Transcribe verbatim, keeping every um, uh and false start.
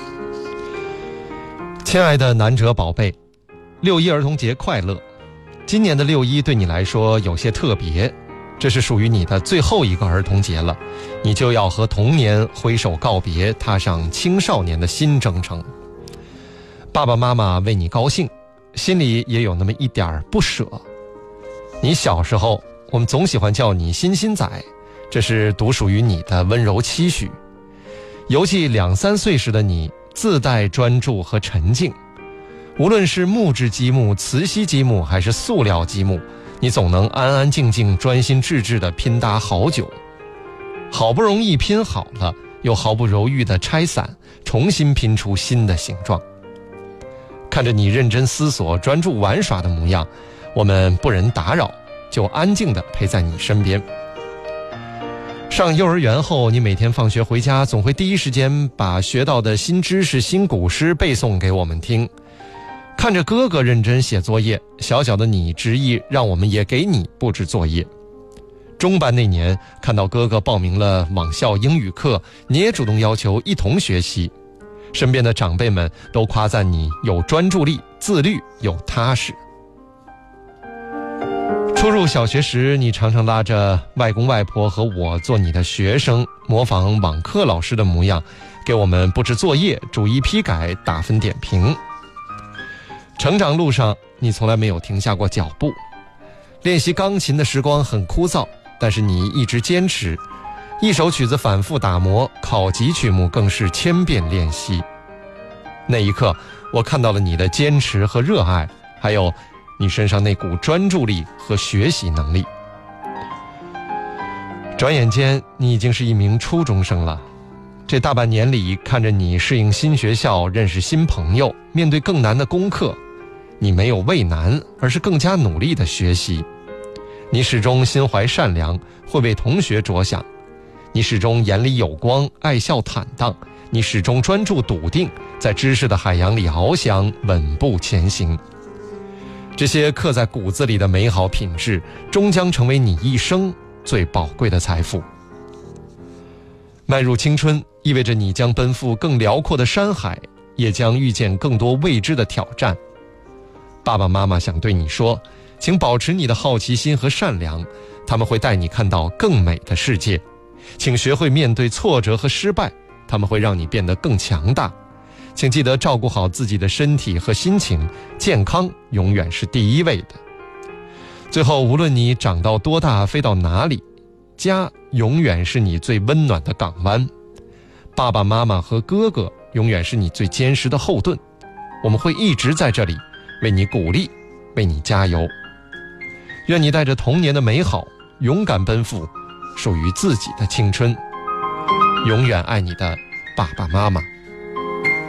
亲爱的南哲宝贝，六一儿童节快乐！今年的六一对你来说有些特别，这是属于你的最后一个儿童节了，你就要和童年挥手告别，踏上青少年的新征程。爸爸妈妈为你高兴，心里也有那么一点不舍。你小时候，我们总喜欢叫你欣欣仔，这是独属于你的温柔期许。尤其两三岁时的你，自带专注和沉静，无论是木质积木、磁吸积木还是塑料积木，你总能安安静静、专心致志地拼搭好久。好不容易拼好了，又毫不犹豫地拆散，重新拼出新的形状。看着你认真思索、专注玩耍的模样，我们不忍打扰，就安静地陪在你身边。上幼儿园后，你每天放学回家总会第一时间把学到的新知识、新古诗背诵给我们听。看着哥哥认真写作业，小小的你执意让我们也给你布置作业。中班那年，看到哥哥报名了网校英语课，你也主动要求一同学习。身边的长辈们都夸赞你有专注力、自律又踏实。初入小学时，你常常拉着外公外婆和我做你的学生，模仿网课老师的模样，给我们布置作业、逐一批改、打分点评。成长路上，你从来没有停下过脚步。练习钢琴的时光很枯燥，但是你一直坚持，一首曲子反复打磨，考级曲目更是千遍练习。那一刻，我看到了你的坚持和热爱，还有你身上那股专注力和学习能力。转眼间，你已经是一名初中生了。这大半年里，看着你适应新学校，认识新朋友，面对更难的功课，你没有畏难，而是更加努力的学习。你始终心怀善良，会为同学着想。你始终眼里有光，爱笑坦荡。你始终专注笃定，在知识的海洋里翱翔，稳步前行。这些刻在骨子里的美好品质，终将成为你一生最宝贵的财富。迈入青春，意味着你将奔赴更辽阔的山海，也将遇见更多未知的挑战。爸爸妈妈想对你说，请保持你的好奇心和善良，他们会带你看到更美的世界。请学会面对挫折和失败，他们会让你变得更强大。请记得照顾好自己的身体和心情，健康永远是第一位的。最后，无论你长到多大，飞到哪里，家永远是你最温暖的港湾。爸爸妈妈和哥哥永远是你最坚实的后盾。我们会一直在这里，为你鼓励，为你加油。愿你带着童年的美好，勇敢奔赴属于自己的青春。永远爱你的爸爸妈妈。